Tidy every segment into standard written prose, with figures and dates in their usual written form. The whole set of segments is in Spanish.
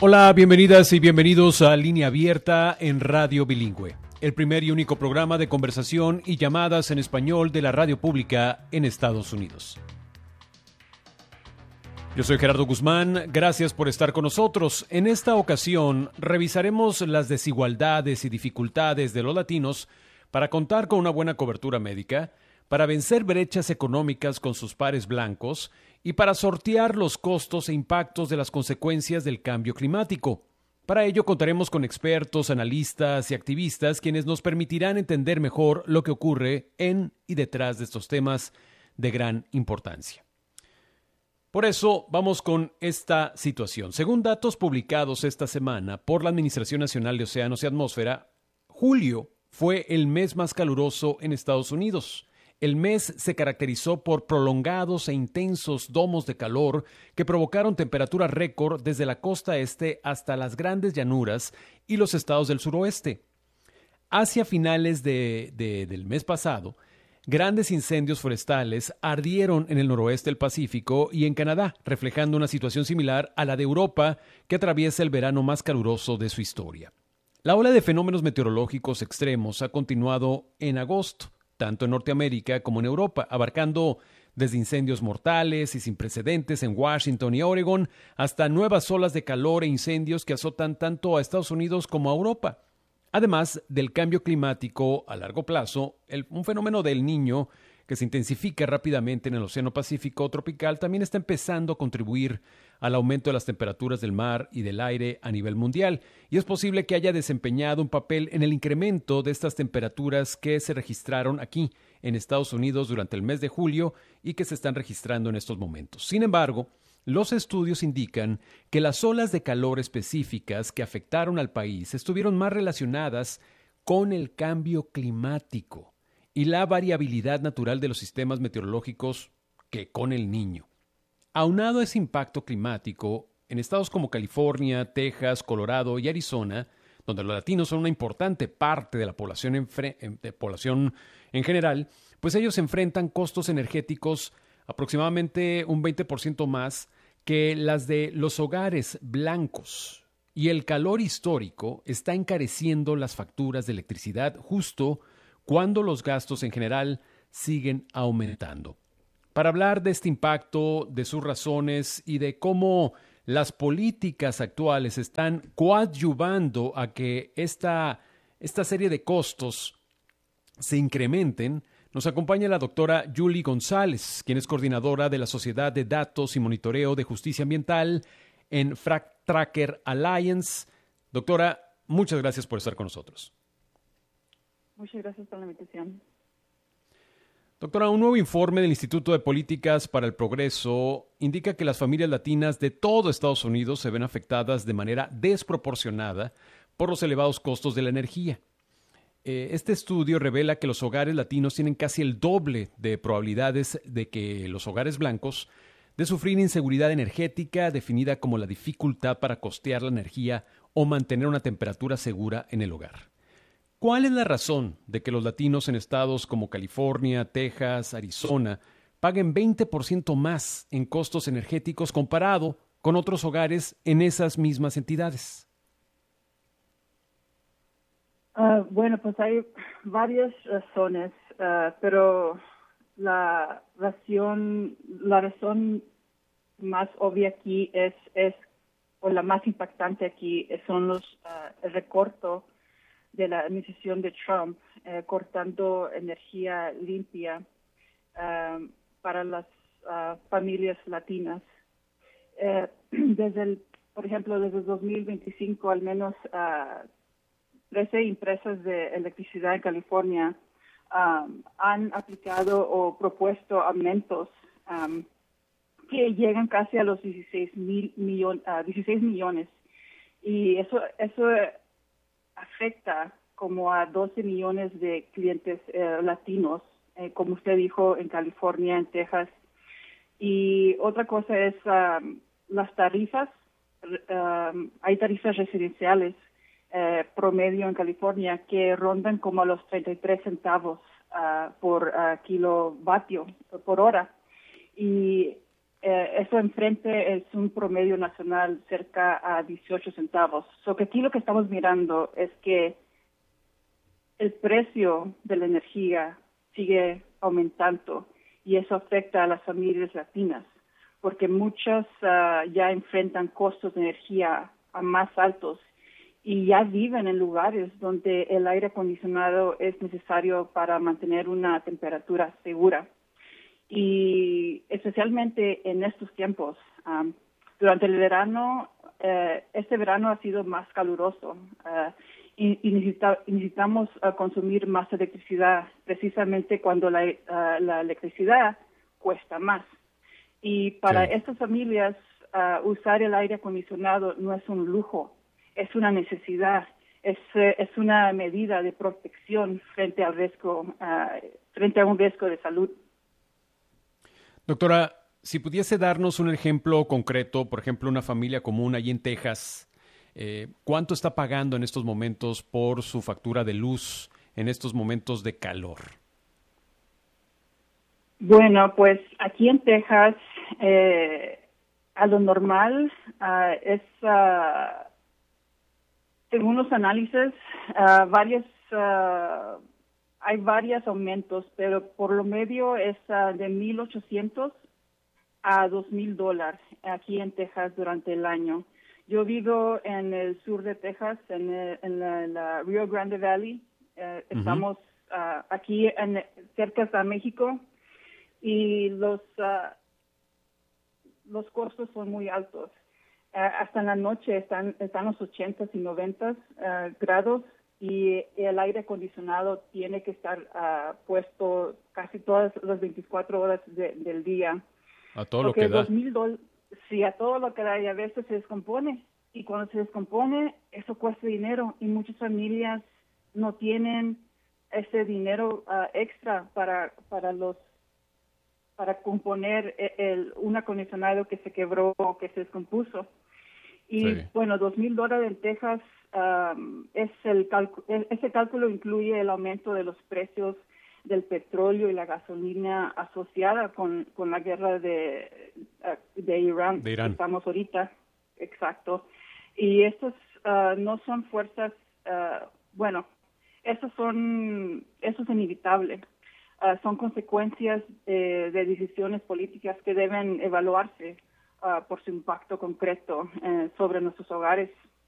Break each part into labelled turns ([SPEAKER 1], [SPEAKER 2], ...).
[SPEAKER 1] Hola, bienvenidas y bienvenidos a Línea Abierta en Radio Bilingüe, el primer y único programa de conversación y llamadas en español de la radio pública en Estados Unidos. Yo soy Gerardo Guzmán, gracias por estar con nosotros. En esta ocasión revisaremos las desigualdades y dificultades de los latinos para contar con una buena cobertura médica, para vencer brechas económicas con sus pares blancos y para sortear los costos e impactos de las consecuencias del cambio climático. Para ello contaremos con expertos, analistas y activistas quienes nos permitirán entender mejor lo que ocurre en y detrás de estos temas de gran importancia. Por eso vamos con esta situación. Según datos publicados esta semana por la Administración Nacional de Océanos y Atmósfera, julio fue el mes más caluroso en Estados Unidos. El mes se caracterizó por prolongados e intensos domos de calor que provocaron temperaturas récord desde la costa este hasta las grandes llanuras y los estados del suroeste. Hacia finales del mes pasado, grandes incendios forestales ardieron en el noroeste del Pacífico y en Canadá, reflejando una situación similar a la de Europa, que atraviesa el verano más caluroso de su historia. La ola de fenómenos meteorológicos extremos ha continuado en agosto, tanto en Norteamérica como en Europa, abarcando desde incendios mortales y sin precedentes en Washington y Oregon hasta nuevas olas de calor e incendios que azotan tanto a Estados Unidos como a Europa. Además del cambio climático a largo plazo, un fenómeno del Niño que se intensifica rápidamente en el Océano Pacífico tropical también está empezando a contribuir al aumento de las temperaturas del mar y del aire a nivel mundial, y es posible que haya desempeñado un papel en el incremento de estas temperaturas que se registraron aquí en Estados Unidos durante el mes de julio y que se están registrando en estos momentos. Sin embargo, los estudios indican que las olas de calor específicas que afectaron al país estuvieron más relacionadas con el cambio climático y la variabilidad natural de los sistemas meteorológicos que con el Niño. Aunado a ese impacto climático, en estados como California, Texas, Colorado y Arizona, donde los latinos son una importante parte de la población en general, pues ellos enfrentan costos energéticos aproximadamente un 20% más que las de los hogares blancos. Y el calor histórico está encareciendo las facturas de electricidad justo cuando los gastos en general siguen aumentando. Para hablar de este impacto, de sus razones y de cómo las políticas actuales están coadyuvando a que esta serie de costos se incrementen, nos acompaña la doctora Julie González, quien es coordinadora de la Sociedad de Datos y Monitoreo de Justicia Ambiental en Fact Tracker Alliance. Doctora, muchas gracias por estar con nosotros.
[SPEAKER 2] Muchas gracias por la invitación.
[SPEAKER 1] Doctora, un nuevo informe del Instituto de Políticas para el Progreso indica que las familias latinas de todo Estados Unidos se ven afectadas de manera desproporcionada por los elevados costos de la energía. Este estudio revela que los hogares latinos tienen casi el doble de probabilidades de que los hogares blancos de sufrir inseguridad energética, definida como la dificultad para costear la energía o mantener una temperatura segura en el hogar. ¿Cuál es la razón de que los latinos en estados como California, Texas, Arizona paguen 20% más en costos energéticos comparado con otros hogares en esas mismas entidades?
[SPEAKER 2] Bueno, pues hay varias razones, pero la razón más obvia aquí o la más impactante aquí son el recorte de la administración de Trump, cortando energía limpia para las familias latinas. Por ejemplo, desde 2025, al menos 13 empresas de electricidad en California han aplicado o propuesto aumentos que llegan casi a los 16 millones. Y eso afecta como a 12 millones de clientes latinos, como usted dijo, en California, en Texas. Y otra cosa es las tarifas. Hay tarifas residenciales promedio en California que rondan como a los 33 centavos por kilovatio por hora. Y Eso enfrente es un promedio nacional cerca a 18 centavos. So que aquí lo que estamos mirando es que el precio de la energía sigue aumentando y eso afecta a las familias latinas porque muchas ya enfrentan costos de energía a más altos y ya viven en lugares donde el aire acondicionado es necesario para mantener una temperatura segura. Y especialmente en estos tiempos, durante el verano, este verano ha sido más caluroso y necesitamos consumir más electricidad precisamente cuando la electricidad cuesta más. Y para estas familias, usar el aire acondicionado no es un lujo, es una necesidad, es una medida de protección frente al riesgo, frente a un riesgo de salud.
[SPEAKER 1] Doctora, si pudiese darnos un ejemplo concreto, por ejemplo, una familia común allí en Texas, ¿cuánto está pagando en estos momentos por su factura de luz en estos momentos de calor?
[SPEAKER 2] Bueno, pues aquí en Texas, a lo normal es, según los análisis, hay varios aumentos, pero por lo medio es de $1,800 a $2,000 aquí en Texas durante el año. Yo vivo en el sur de Texas, en la Rio Grande Valley. Estamos aquí cerca de México y los costos son muy altos. Hasta en la noche están los 80 y 90 grados y el aire acondicionado tiene que estar puesto casi todas las 24 horas del día.
[SPEAKER 1] A todo lo que da.
[SPEAKER 2] $2,000, sí, a todo lo que da y a veces se descompone. Y cuando se descompone, eso cuesta dinero y muchas familias no tienen ese dinero extra para componer un acondicionado que se quebró o que se descompuso. Y bueno, $2,000 en Texas, ese cálculo incluye el aumento de los precios del petróleo y la gasolina asociada con la guerra de Irán.
[SPEAKER 1] De Irán.
[SPEAKER 2] Estamos ahorita, exacto. Y estos no son fuerzas, eso es inevitable. Son consecuencias de decisiones políticas que deben evaluarse por su impacto concreto sobre nuestros hogares.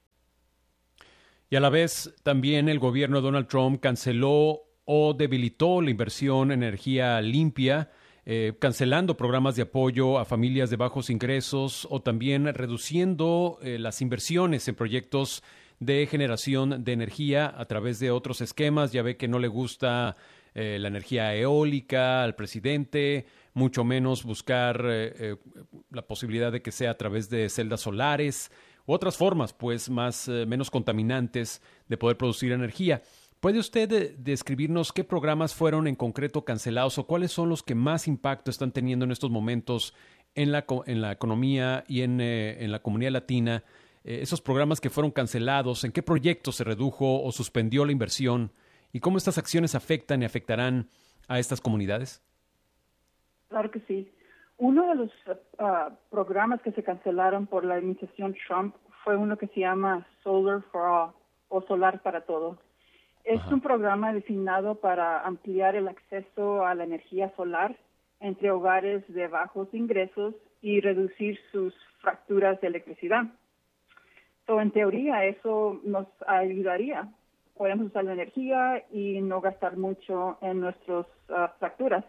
[SPEAKER 1] Y a la vez, también el gobierno de Donald Trump canceló o debilitó la inversión en energía limpia, cancelando programas de apoyo a familias de bajos ingresos o también reduciendo las inversiones en proyectos de generación de energía a través de otros esquemas. Ya ve que no le gusta la energía eólica al presidente, mucho menos buscar la posibilidad de que sea a través de celdas solares u otras formas, pues, menos contaminantes de poder producir energía. ¿Puede usted describirnos qué programas fueron en concreto cancelados o cuáles son los que más impacto están teniendo en estos momentos en la economía y en la comunidad latina? Esos programas que fueron cancelados, ¿en qué proyectos se redujo o suspendió la inversión? ¿Y cómo estas acciones afectan y afectarán a estas comunidades?
[SPEAKER 2] Claro que sí. Uno de los programas que se cancelaron por la administración Trump fue uno que se llama Solar for All o Solar para Todos. Es un programa designado para ampliar el acceso a la energía solar entre hogares de bajos ingresos y reducir sus fracturas de electricidad. En teoría, eso nos ayudaría. Podemos usar la energía y no gastar mucho en nuestras facturas,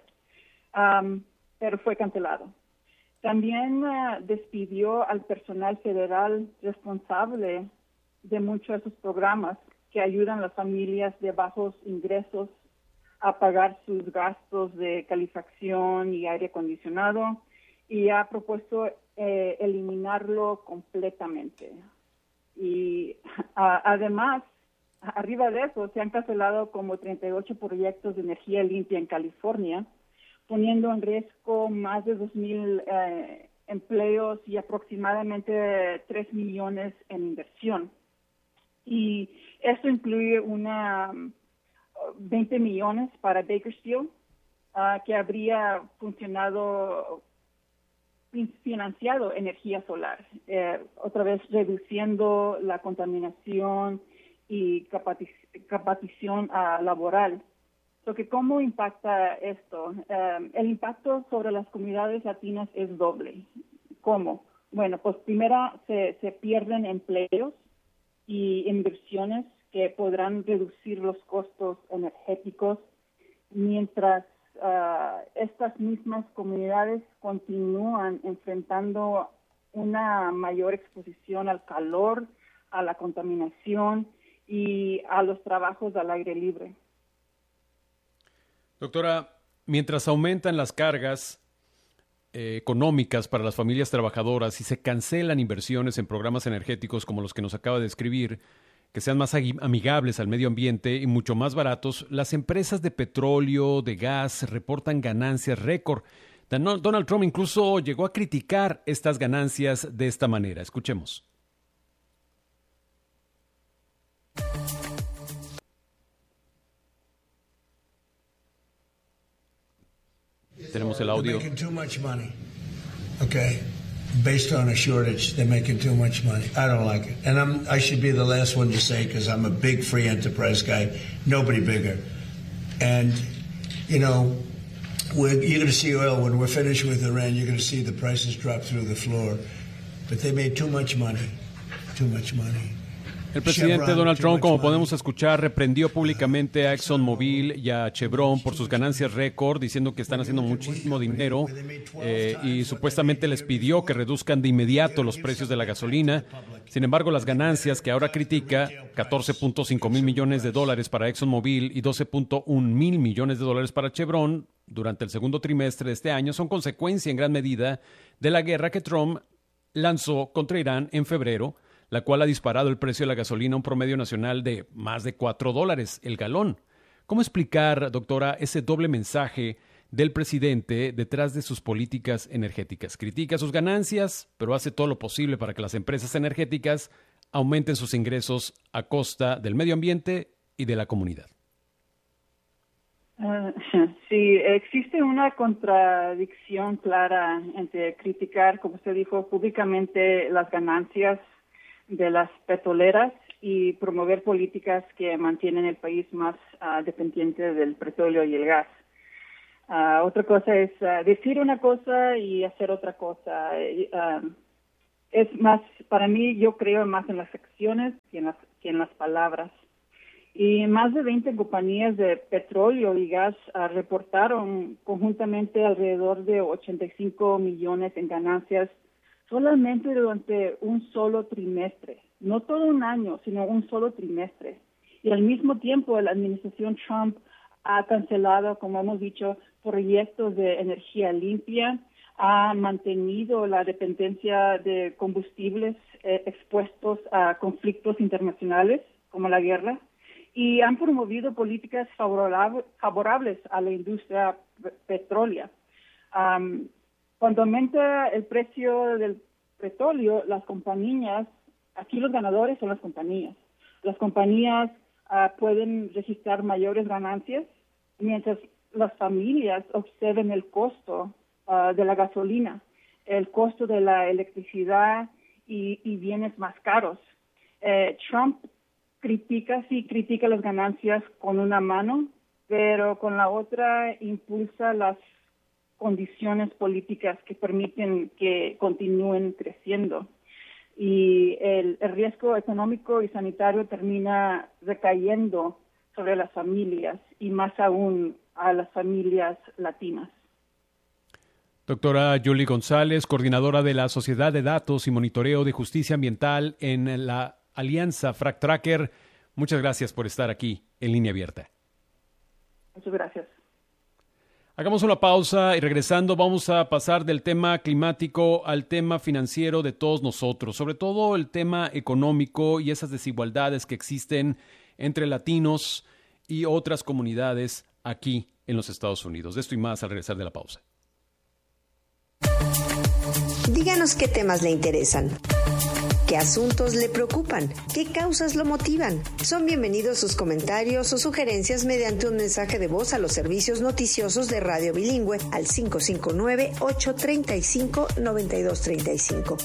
[SPEAKER 2] pero fue cancelado. También despidió al personal federal responsable de muchos de esos programas que ayudan a las familias de bajos ingresos a pagar sus gastos de calefacción y aire acondicionado y ha propuesto eliminarlo completamente. Y además, arriba de eso, se han cancelado como 38 proyectos de energía limpia en California, poniendo en riesgo más de 2,000 empleos y aproximadamente 3 millones en inversión. Y esto incluye 20 millones para Bakersfield, que habría funcionado financiado energía solar, otra vez reduciendo la contaminación y capacitación laboral. ¿Cómo impacta esto? El impacto sobre las comunidades latinas es doble. ¿Cómo? Bueno, pues primero se pierden empleos y inversiones que podrán reducir los costos energéticos, mientras estas mismas comunidades continúan enfrentando una mayor exposición al calor, a la contaminación y a los trabajos al aire libre.
[SPEAKER 1] Doctora, mientras aumentan las cargas económicas para las familias trabajadoras y se cancelan inversiones en programas energéticos como los que nos acaba de describir, que sean más amigables al medio ambiente y mucho más baratos, las empresas de petróleo, de gas, reportan ganancias récord. Donald Trump incluso llegó a criticar estas ganancias de esta manera. Escuchemos. Tenemos el audio.
[SPEAKER 3] They're making too much money. Okay. Based on a shortage, they're making too much money. I don't like it. And I should be the last one to say, because I'm a big free enterprise guy, nobody bigger. And, you know, you're going to see oil, when we're finished with Iran, you're going to see the prices drop through the floor. But they made too much money. Too much money.
[SPEAKER 1] El presidente Donald Trump, como podemos escuchar, reprendió públicamente a ExxonMobil y a Chevron por sus ganancias récord, diciendo que están haciendo muchísimo dinero y supuestamente les pidió que reduzcan de inmediato los precios de la gasolina. Sin embargo, las ganancias que ahora critica, $14.5 mil millones para ExxonMobil y $12.1 mil millones para Chevron durante el segundo trimestre de este año, son consecuencia en gran medida de la guerra que Trump lanzó contra Irán en febrero, la cual ha disparado el precio de la gasolina a un promedio nacional de más de $4 el galón. ¿Cómo explicar, doctora, ese doble mensaje del presidente detrás de sus políticas energéticas? Critica sus ganancias, pero hace todo lo posible para que las empresas energéticas aumenten sus ingresos a costa del medio ambiente y de la comunidad.
[SPEAKER 2] Sí, existe una contradicción clara entre criticar, como usted dijo, públicamente las ganancias de las petroleras y promover políticas que mantienen el país más dependiente del petróleo y el gas. Otra cosa es decir una cosa y hacer otra cosa. Es más, para mí, yo creo más en las acciones que en las palabras. Y más de 20 compañías de petróleo y gas reportaron conjuntamente alrededor de 85 millones en ganancias solamente durante un solo trimestre, no todo un año, sino un solo trimestre. Y al mismo tiempo, la administración Trump ha cancelado, como hemos dicho, proyectos de energía limpia, ha mantenido la dependencia de combustibles expuestos a conflictos internacionales, como la guerra, y han promovido políticas favorables a la industria petrolera. Cuando aumenta el precio del petróleo, las compañías, aquí los ganadores son las compañías. Las compañías pueden registrar mayores ganancias, mientras las familias observen el costo de la gasolina, el costo de la electricidad y bienes más caros. Trump critica las ganancias con una mano, pero con la otra impulsa las condiciones políticas que permiten que continúen creciendo. Y el riesgo económico y sanitario termina recayendo sobre las familias y más aún a las familias latinas.
[SPEAKER 1] Doctora Julie González, coordinadora de la Sociedad de Datos y Monitoreo de Justicia Ambiental en la Alianza Frac Tracker, muchas gracias por estar aquí en Línea Abierta.
[SPEAKER 2] Muchas gracias.
[SPEAKER 1] Hagamos una pausa y regresando vamos a pasar del tema climático al tema financiero de todos nosotros, sobre todo el tema económico y esas desigualdades que existen entre latinos y otras comunidades aquí en los Estados Unidos. De esto y más al regresar de la pausa.
[SPEAKER 4] Díganos qué temas le interesan. ¿Qué asuntos le preocupan? ¿Qué causas lo motivan? Son bienvenidos sus comentarios o sugerencias mediante un mensaje de voz a los servicios noticiosos de Radio Bilingüe al 559-835-9235.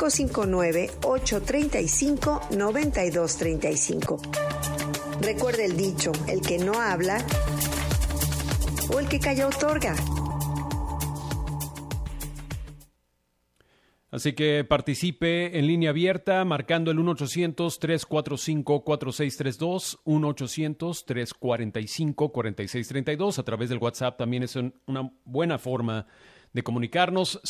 [SPEAKER 4] 559-835-9235. Recuerde el dicho, el que no habla o el que calla otorga.
[SPEAKER 1] Así que participe en línea abierta marcando el 1-800-345-4632, 1-800-345-4632. A través del WhatsApp también es una buena forma de comunicarnos,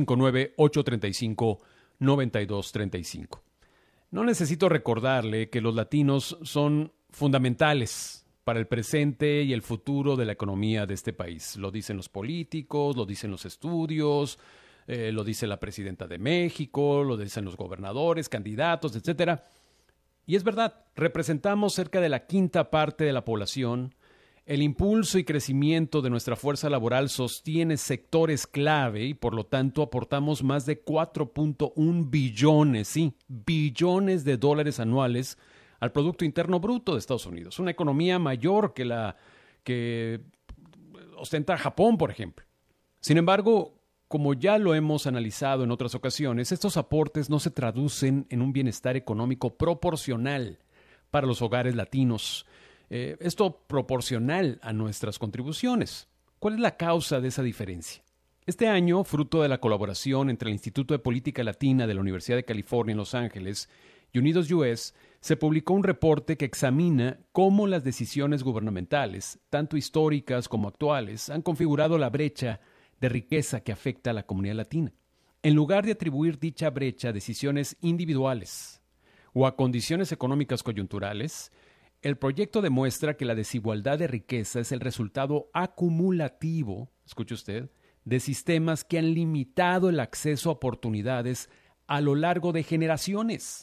[SPEAKER 1] 559-835-9235. No necesito recordarle que los latinos son fundamentales para el presente y el futuro de la economía de este país. Lo dicen los políticos, lo dicen los estudios, lo dice la presidenta de México, lo dicen los gobernadores, candidatos, etcétera. Y es verdad, representamos cerca de la quinta parte de la población. El impulso y crecimiento de nuestra fuerza laboral sostiene sectores clave y por lo tanto aportamos más de 4.1 billones de dólares anuales al Producto Interno Bruto de Estados Unidos. Una economía mayor que la que ostenta Japón, por ejemplo. Sin embargo, como ya lo hemos analizado en otras ocasiones, estos aportes no se traducen en un bienestar económico proporcional para los hogares latinos. Esto proporcional a nuestras contribuciones. ¿Cuál es la causa de esa diferencia? Este año, fruto de la colaboración entre el Instituto de Política Latina de la Universidad de California en Los Ángeles y Unidos US, se publicó un reporte que examina cómo las decisiones gubernamentales, tanto históricas como actuales, han configurado la brecha de riqueza que afecta a la comunidad latina. En lugar de atribuir dicha brecha a decisiones individuales o a condiciones económicas coyunturales, el proyecto demuestra que la desigualdad de riqueza es el resultado acumulativo, escuche usted, de sistemas que han limitado el acceso a oportunidades a lo largo de generaciones.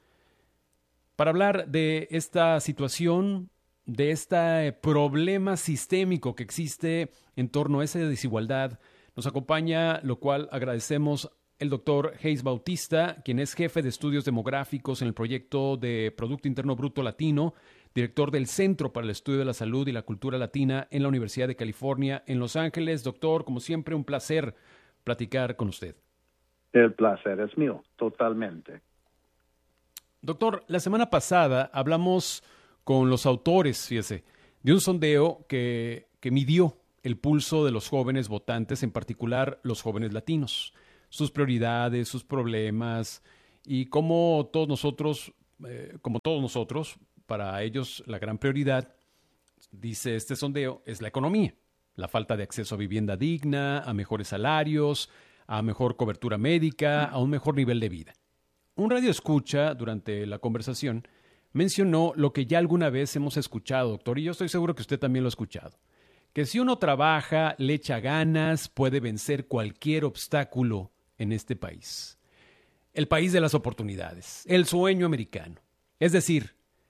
[SPEAKER 1] Para hablar de esta situación, de este problema sistémico que existe en torno a esa desigualdad, nos acompaña, lo cual agradecemos, el doctor Hayes Bautista, quien es jefe de estudios demográficos en el proyecto de Producto Interno Bruto Latino, director del Centro para el Estudio de la Salud y la Cultura Latina en la Universidad de California en Los Ángeles. Doctor, como siempre, un placer platicar con usted.
[SPEAKER 5] El placer es mío, totalmente.
[SPEAKER 1] Doctor, la semana pasada hablamos con los autores, fíjese, de un sondeo que midió el pulso de los jóvenes votantes, en particular los jóvenes latinos, sus prioridades, sus problemas y cómo todos nosotros, para ellos la gran prioridad, dice este sondeo, es la economía, la falta de acceso a vivienda digna, a mejores salarios, a mejor cobertura médica, a un mejor nivel de vida. Un radioescucha durante la conversación mencionó lo que ya alguna vez hemos escuchado, doctor, y yo estoy seguro que usted también lo ha escuchado, que si uno trabaja, le echa ganas, puede vencer cualquier obstáculo en este país. El país de las oportunidades, el sueño americano. Es decir,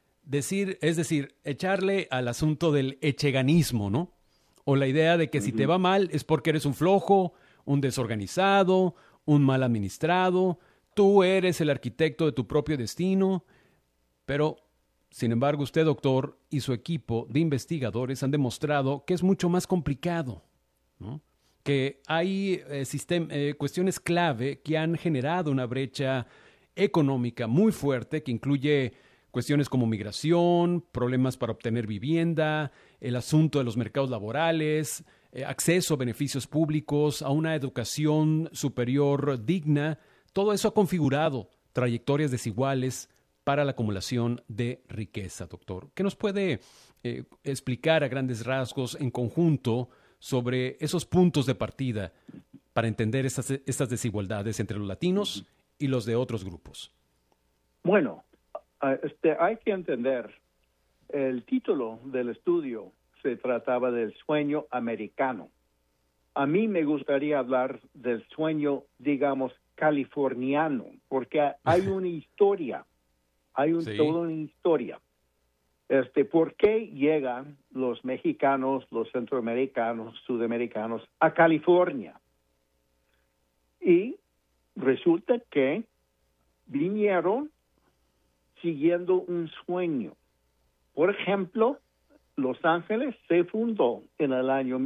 [SPEAKER 1] echarle al asunto del echeganismo, ¿no? O la idea de que si te va mal es porque eres un flojo, un desorganizado, un mal administrado, tú eres el arquitecto de tu propio destino. Pero, sin embargo, usted, doctor, y su equipo de investigadores han demostrado que es mucho más complicado, ¿no? Que hay cuestiones clave que han generado una brecha económica muy fuerte que incluye cuestiones como migración, problemas para obtener vivienda, el asunto de los mercados laborales, acceso a beneficios públicos, a una educación superior digna. Todo eso ha configurado trayectorias desiguales para la acumulación de riqueza, doctor. ¿Qué nos puede explicar a grandes rasgos en conjunto sobre esos puntos de partida para entender estas desigualdades entre los latinos y los de otros grupos?
[SPEAKER 5] Bueno, hay que entender, el título del estudio se trataba del sueño americano. A mí me gustaría hablar del sueño, digamos, californiano, porque hay una historia. Toda una historia. ¿Por qué llegan los mexicanos, los centroamericanos, sudamericanos a California? Y resulta que vinieron siguiendo un sueño. Por ejemplo, Los Ángeles se fundó en el año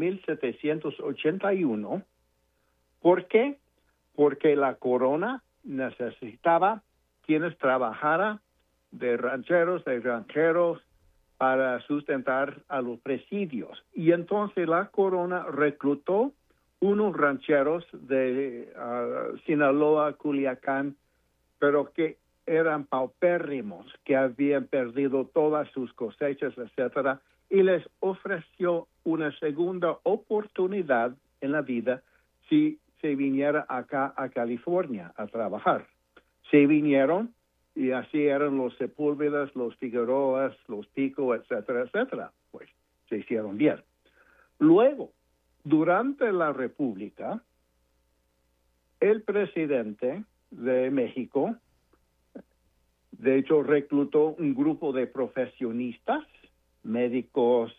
[SPEAKER 5] 1781. ¿Por qué? Porque la corona necesitaba quienes trabajaran de rancheros, de granjeros, para sustentar a los presidios. Y entonces la corona reclutó unos rancheros de Sinaloa, Culiacán, pero que eran paupérrimos, que habían perdido todas sus cosechas, etcétera, y les ofreció una segunda oportunidad en la vida si se viniera acá a California a trabajar. Se vinieron y así eran los Sepúlvedas, los Figueroas, los Pico, etcétera, etcétera. Pues se hicieron bien. Luego, durante la República, el presidente de México, de hecho, reclutó un grupo de profesionistas, médicos,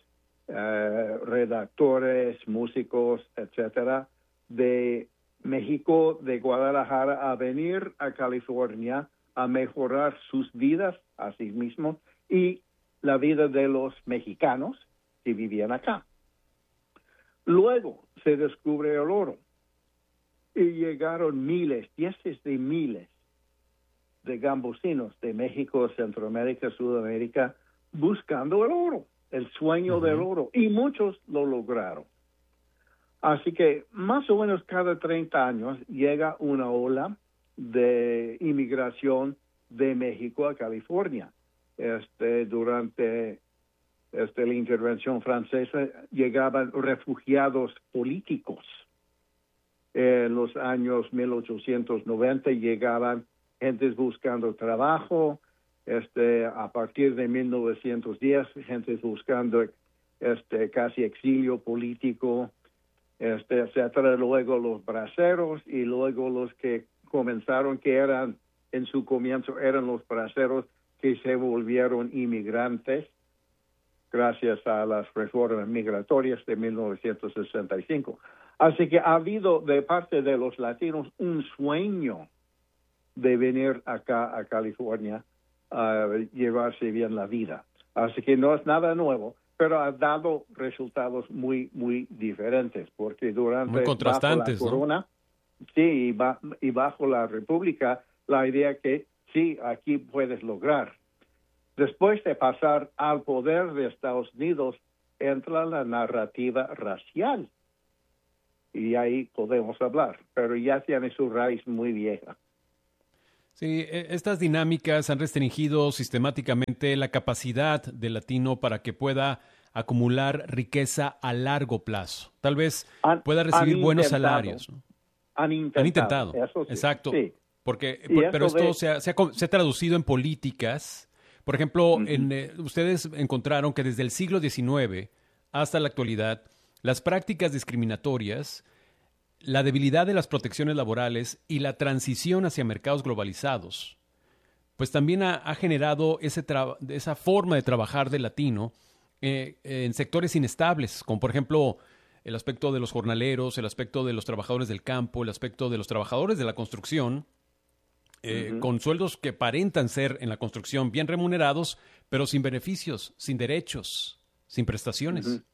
[SPEAKER 5] redactores, músicos, etcétera, de México, de Guadalajara, a venir a California a mejorar sus vidas a sí mismos y la vida de los mexicanos que vivían acá. Luego se descubre el oro y llegaron miles, diez de miles de gambusinos de México, Centroamérica, Sudamérica, buscando el oro, el sueño del oro, y muchos lo lograron. Así que más o menos cada 30 años llega una ola de inmigración de México a California. Durante la intervención francesa llegaban refugiados políticos. En los años 1890 llegaban gentes buscando trabajo. A partir de 1910, gente buscando casi exilio político, etcétera. Luego los braceros y luego los que comenzaron, que eran en su comienzo eran los braceros que se volvieron inmigrantes gracias a las reformas migratorias de 1965. Así que ha habido de parte de los latinos un sueño de venir acá a California a llevarse bien la vida. Así que no es nada nuevo, pero ha dado resultados muy, muy diferentes, porque durante
[SPEAKER 1] muy contrastantes,
[SPEAKER 5] bajo la corona, ¿no? Sí, y bajo la República, la idea que sí, aquí puedes lograr. Después de pasar al poder de Estados Unidos, entra la narrativa racial. Y ahí podemos hablar, pero ya tiene su raíz muy vieja.
[SPEAKER 1] Sí, estas dinámicas han restringido sistemáticamente la capacidad del latino para que pueda acumular riqueza a largo plazo. Tal vez pueda recibir buenos salarios, ¿no?
[SPEAKER 5] Han intentado.
[SPEAKER 1] Eso sí, exacto. Sí. Pero
[SPEAKER 5] eso
[SPEAKER 1] esto se ha traducido en políticas. Por ejemplo, ustedes encontraron que desde el siglo XIX hasta la actualidad, las prácticas discriminatorias, la debilidad de las protecciones laborales y la transición hacia mercados globalizados, pues también ha generado esa forma de trabajar del latino en sectores inestables, como por ejemplo el aspecto de los jornaleros, el aspecto de los trabajadores del campo, el aspecto de los trabajadores de la construcción, con sueldos que aparentan ser en la construcción bien remunerados, pero sin beneficios, sin derechos, sin prestaciones.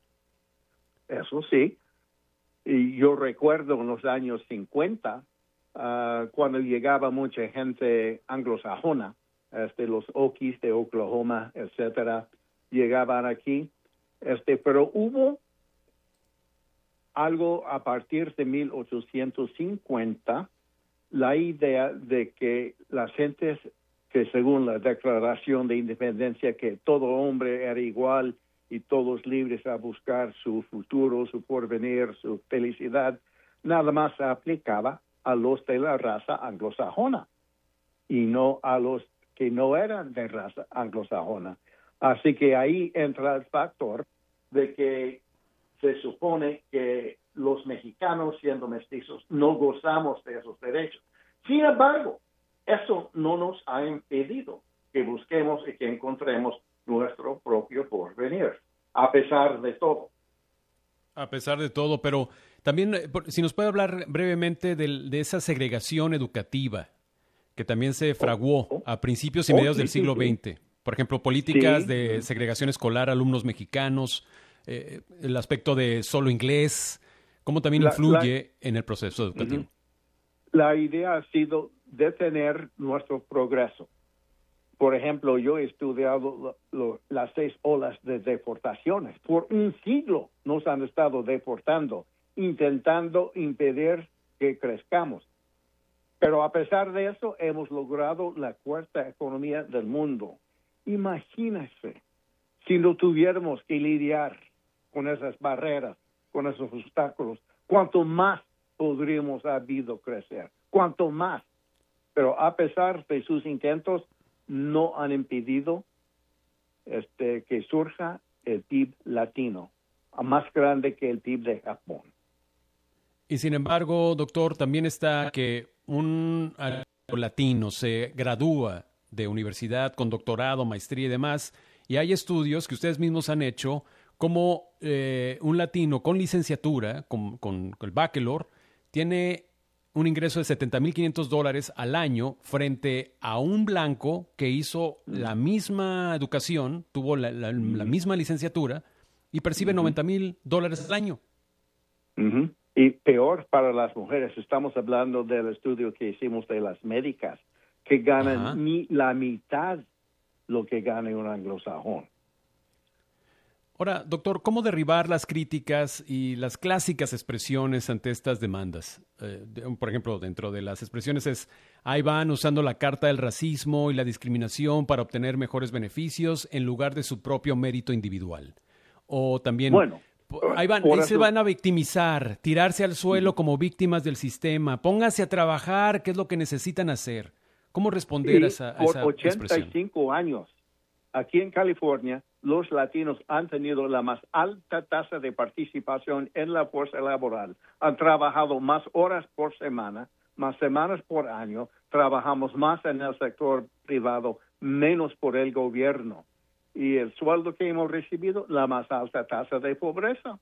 [SPEAKER 5] Eso sí. Y yo recuerdo en los años 50, cuando llegaba mucha gente anglosajona, los Okies de Oklahoma, etcétera, llegaban aquí, pero hubo algo a partir de 1850, la idea de que las gentes que según la Declaración de Independencia, que todo hombre era igual y todos libres a buscar su futuro, su porvenir, su felicidad, nada más se aplicaba a los de la raza anglosajona y no a los que no eran de raza anglosajona. Así que ahí entra el factor de que se supone que los mexicanos, siendo mestizos, no gozamos de esos derechos. Sin embargo, eso no nos ha impedido que busquemos y que encontremos nuestro propio porvenir, a pesar de todo.
[SPEAKER 1] A pesar de todo, pero también, si nos puede hablar brevemente de esa segregación educativa que también se fraguó a principios y mediados del siglo XX. Por ejemplo, políticas de segregación escolar, alumnos mexicanos, el aspecto de solo inglés, cómo también influye en el proceso educativo.
[SPEAKER 5] La idea ha sido detener nuestro progreso. Por ejemplo, yo he estudiado las 6 olas de deportaciones. Por un siglo nos han estado deportando, intentando impedir que crezcamos. Pero a pesar de eso, hemos logrado la 4ª economía del mundo. Imagínense si no tuviéramos que lidiar con esas barreras, con esos obstáculos, cuánto más podríamos haber crecer, cuánto más. Pero a pesar de sus intentos, no han impedido que surja el PIB latino, más grande que el PIB de Japón.
[SPEAKER 1] Y sin embargo, doctor, también está que un latino se gradúa de universidad con doctorado, maestría y demás, y hay estudios que ustedes mismos han hecho como un latino con licenciatura, con el bachelor, tiene un ingreso de $70,500 al año frente a un blanco que hizo la misma educación, tuvo la misma licenciatura y percibe $90,000 al año.
[SPEAKER 5] Y peor para las mujeres. Estamos hablando del estudio que hicimos de las médicas, que ganan ni la mitad lo que gana un anglosajón.
[SPEAKER 1] Ahora, doctor, ¿cómo derribar las críticas y las clásicas expresiones ante estas demandas? Por ejemplo, dentro de las expresiones es, ahí van usando la carta del racismo y la discriminación para obtener mejores beneficios en lugar de su propio mérito individual. O también, ahí se van a victimizar, tirarse al suelo como víctimas del sistema, pónganse a trabajar, ¿qué es lo que necesitan hacer? ¿Cómo responder a esa expresión?
[SPEAKER 5] Por 85 años, aquí en California, los latinos han tenido la más alta tasa de participación en la fuerza laboral. Han trabajado más horas por semana, más semanas por año. Trabajamos más en el sector privado, menos por el gobierno. Y el sueldo que hemos recibido, la más alta tasa de pobreza.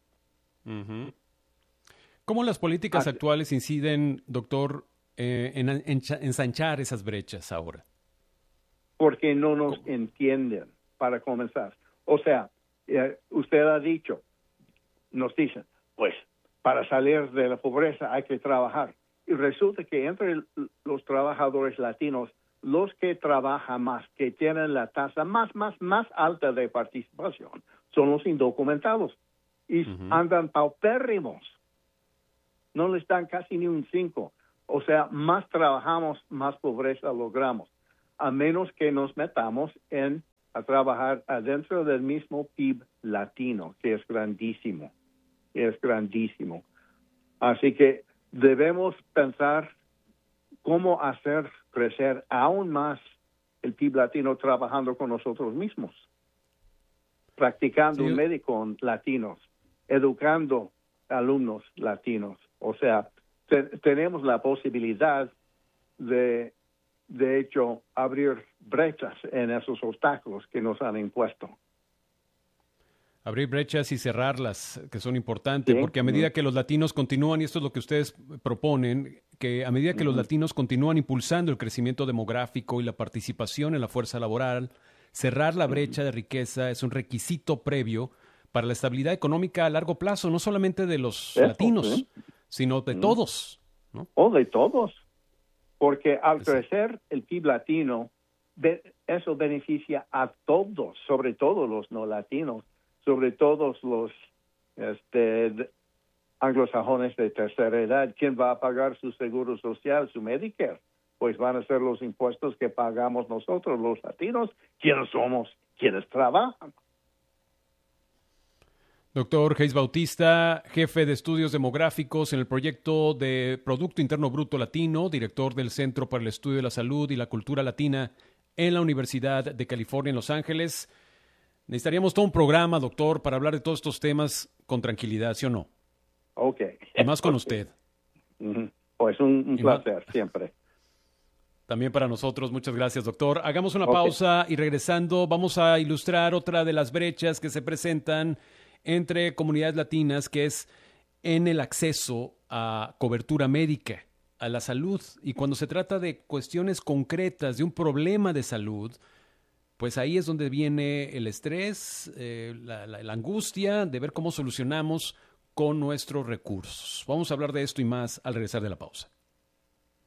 [SPEAKER 1] ¿Cómo las políticas actuales inciden, doctor, en ensanchar esas brechas ahora?
[SPEAKER 5] Porque no nos entienden, para comenzar. O sea, usted ha dicho, nos dicen, pues, para salir de la pobreza hay que trabajar. Y resulta que entre los trabajadores latinos, los que trabajan más, que tienen la tasa más alta de participación, son los indocumentados. Y andan paupérrimos. No les dan casi ni un 5. O sea, más trabajamos, más pobreza logramos. A menos que nos metamos a trabajar adentro del mismo PIB latino, que es grandísimo. Así que debemos pensar cómo hacer crecer aún más el PIB latino trabajando con nosotros mismos, practicando un médico con latinos, educando alumnos latinos. O sea, tenemos la posibilidad de hecho, abrir brechas en esos obstáculos que nos han impuesto.
[SPEAKER 1] Abrir brechas y cerrarlas, que son importantes, porque a medida que los latinos continúan, y esto es lo que ustedes proponen, que a medida que los latinos continúan impulsando el crecimiento demográfico y la participación en la fuerza laboral, cerrar la brecha de riqueza es un requisito previo para la estabilidad económica a largo plazo, no solamente de los latinos, sino de todos, ¿no?
[SPEAKER 5] De todos. Porque al crecer el PIB latino, eso beneficia a todos, sobre todo los no latinos, sobre todos los anglosajones de tercera edad. ¿Quién va a pagar su seguro social, su Medicare? Pues van a ser los impuestos que pagamos nosotros, los latinos, quienes somos, quienes trabajan.
[SPEAKER 1] Doctor Hayes Bautista, jefe de estudios demográficos en el proyecto de Producto Interno Bruto Latino, director del Centro para el Estudio de la Salud y la Cultura Latina en la Universidad de California en Los Ángeles. Necesitaríamos todo un programa, doctor, para hablar de todos estos temas con tranquilidad, ¿sí o no?
[SPEAKER 5] Ok.
[SPEAKER 1] Y más con usted.
[SPEAKER 5] Pues un placer, siempre.
[SPEAKER 1] También para nosotros, muchas gracias, doctor. Hagamos una pausa y regresando vamos a ilustrar otra de las brechas que se presentan entre comunidades latinas, que es en el acceso a cobertura médica. a la salud. Y cuando se trata de cuestiones concretas, de un problema de salud, pues ahí es donde viene el estrés, la angustia de ver cómo solucionamos con nuestros recursos. Vamos a hablar de esto y más al regresar de la pausa.